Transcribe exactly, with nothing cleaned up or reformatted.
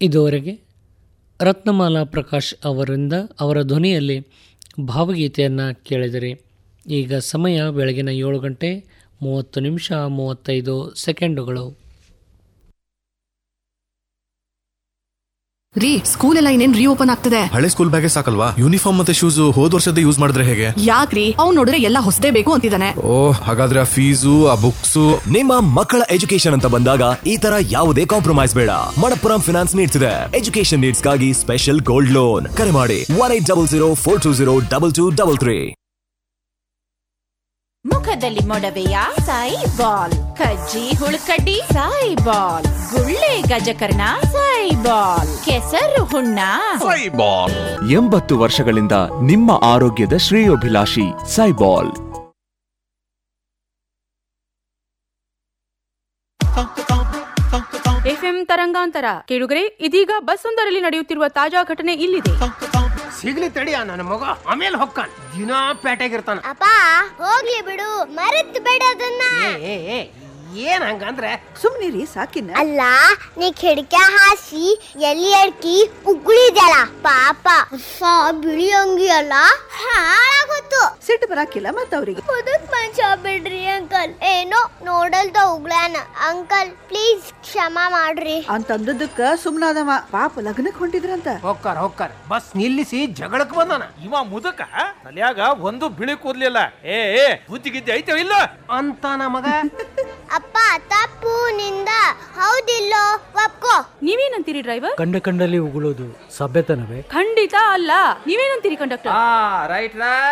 ಇದುವರೆಗೆ ರತ್ನಮಾಲಾ ಪ್ರಕಾಶ್ ಅವರಿಂದ ಅವರ ಧ್ವನಿಯಲ್ಲಿ ಭಾವಗೀತೆಯನ್ನು ಕೇಳಿದರೆ. ಈಗ ಸಮಯ ಬೆಳಗಿನ ಏಳು ಗಂಟೆ ಮೂವತ್ತು ನಿಮಿಷ ಮೂವತ್ತೈದು ಸೆಕೆಂಡುಗಳು. ರೀ, ಸ್ಕೂಲ್ ಎಲ್ಲ ಇನ್ನೇನ್ ರೀಓಪನ್ ಆಗ್ತದೆ. ಹಳೆ ಸ್ಕೂಲ್ ಬ್ಯಾಗೇ ಸಾಕಲ್ವಾ? ಯೂನಿಫಾರ್ಮ್ ಮತ್ತೆ ಶೂಸ್ ಹೋದ್ ವರ್ಷದ ಯೂಸ್ ಮಾಡಿದ್ರೆ ಹೇಗೆ? ಯಾಕ್ರಿ, ಅವ್ನು ನೋಡಿದ್ರೆ ಎಲ್ಲ ಹೊಸದೇ ಬೇಕು ಅಂತಿದ್ದಾನೆ. ಓ, ಹಾಗಾದ್ರೆ ಆ ಫೀಸು ಆ ಬುಕ್ಸ್. ನಿಮ್ಮ ಮಕ್ಕಳ ಎಜುಕೇಶನ್ ಅಂತ ಬಂದಾಗ ಈ ತರ ಯಾವುದೇ ಕಾಂಪ್ರಮೈಸ್ ಬೇಡ. ಮಣಪ್ಪುರಂ ಫಿನಾನ್ಸ್ ನೀಡ್ಸ್ ಇದೆ ಎಜುಕೇಶನ್ ನೀಡ್ಸ್ ಗಾಗಿ ಸ್ಪೆಷಲ್ ಗೋಲ್ಡ್ ಲೋನ್. ಕರೆ ಮಾಡಿ one eight double zero four two zero double two double three. ಮುಖದಲ್ಲಿ ಮೊಡವೆಯ ಸಾಯಿ ಬಾಲ್, ಕಜ್ಜಿ ಹುಳುಕಡ್ಡಿ ಸಾಯಿ ಬಾಲ್, ಗುಳ್ಳೆ ಗಜಕರ್ಣ ಸಾಯಿ ಬಾಲ್, ಕೆಸರು ಹುಣ್ಣ ಸಾಯಿ ಬಾಲ್. ಎಂಬತ್ತು ವರ್ಷಗಳಿಂದ ನಿಮ್ಮ ಆರೋಗ್ಯದ ಶ್ರೇಯೋಭಿಲಾಷಿ ಸೈಬಾಲ್. ಎಫ್ಎಂ ತರಂಗಾಂತರ ಕೇಳುಗರೆ, ಇದೀಗ ಬಸ್ ಒಂದರಲ್ಲಿ ನಡೆಯುತ್ತಿರುವ ತಾಜಾ ಘಟನೆ ಇಲ್ಲಿದೆ. ಸಿಗ್ಲಿ ತಡಿಯ ನನ್ನ ಮಗ, ಆಮೇಲೆ ಹೊಕ್ಕಾನ ದಿನಾ ಪೇಟೆಗಿರ್ತಾನ. ಅಪ್ಪ ಹೋಗ್ಲಿ ಬಿಡು, ಮರೆತು ಬೇಡ ಅದನ್ನ. ಏನ್ ಹಂಗಂದ್ರೆ ಸುಮ್ನಿರಿ ಸಾಕಿನ. ಅಲ್ಲ, ನೀ ಕಿಡಕ ಹಾಸಿ ಎಲ್ಲಿ ಅಡ್ಕಿ ಉಗುಳಿದ್ಯಲ್ಲ ಪಾಪ, ಹೊಸ ಬಿಳಿ ಅಂಗಿ ಅಲ್ಲ ಹಾಳಾಗೋತು. ಸಿಟ್ಟು ಬರಾಕಿಲ್ಲ ಮತ್ತ ಅವ್ರಿಗೆ. ಮುದುಕ್ ಮನುಷ್ಯ ಬಿಡ್ರಿ ಅಂಕಲ್, ಏನೋ ನೋಡಲ್ದ ಉಗ್ಳಾನ. ಅಂಕಲ್ ಪ್ಲೀಸ್ ಕ್ಷಮಾ ಮಾಡ್ರಿ ಅಂತಂದದಕ್ಕ ಸುಮ್ನಾದವ. ಪಾಪ ಲಗ್ನಕ್ ಹೊಂಟಿದ್ರಂತ. ಹೊಕ್ಕಾರ ಹೊಕ್ಕಾರ ಬಸ್ ನಿಲ್ಲಿಸಿ ಜಗಳಕ್ ಬಂದಾನ. ಇವ ಮುದಕ ತಲ್ಯಾಗ ಒಂದು ಬಿಳಿ ಕೂದ್ಲಿಲ್ಲ. ಏ ಬುದ್ಧಿಗಿದ್ದೆ ಐತೆ ಇಲ್ಲ ಅಂತ ನಮಗ. ಅಪ್ಪ ತಪ್ಪು ನಿಂದ, ಹೌದಿಲ್ಲೋ ಒಪ್ಕೋ. ನೀವೇನಂತೀರಿ ಡ್ರೈವರ್? ಕಂಡ ಕಂಡಲ್ಲಿ ಉಗುಳೋದು ಸಭ್ಯತನವೇ? ಖಂಡಿತ ಅಲ್ಲ. ನೀವೇನಂತೀರಿ ಕಂಡಕ್ಟರ್? Right right